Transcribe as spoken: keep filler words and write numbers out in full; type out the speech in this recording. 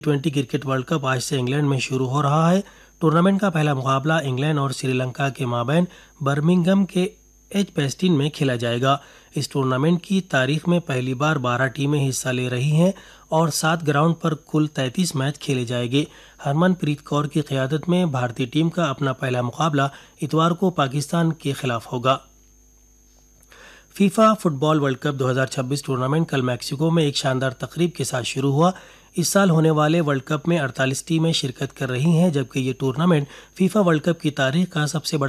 Twenty cricket world cup आज से England में शुरू हो रहा है। टूर्नामेंट का पहला मुकाबला इंग्लैंड और श्रीलंका के माबैन बर्मिंघम के एजबैस्टन में खेला जाएगा। इस टूर्नामेंट की तारीख में पहली बार बारह टीमें हिस्सा ले रही हैं और सात ग्राउंड पर कुल तैंतीस मैच खेले जाएंगे। हरमनप्रीत कौर की क़यादत में भारतीय टीम का अपना पहला मुकाबला इतवार को पाकिस्तान के खिलाफ होगा। फीफा फुटबॉल वर्ल्ड कप दो हज़ार छब्बीस टूर्नामेंट कल मैक्सिको में एक शानदार तकरीब के साथ शुरू हुआ। इस साल होने वाले वर्ल्ड कप में अड़तालीस टीमें शिरकत कर रही हैं, जबकि ये टूर्नामेंट फीफा वर्ल्ड कप की तारीख का सबसे बड़ा